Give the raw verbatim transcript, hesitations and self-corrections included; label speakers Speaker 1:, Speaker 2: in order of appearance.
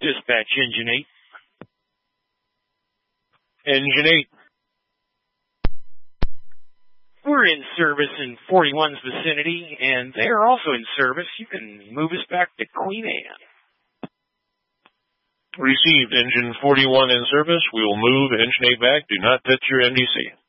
Speaker 1: Dispatch Engine eight.
Speaker 2: Engine eight.
Speaker 1: We're in service in forty-one's vicinity, and they are also in service. You can move us back to Queen Anne.
Speaker 2: Received. Engine forty-one in service. We will move Engine eight back. Do not touch your M D C.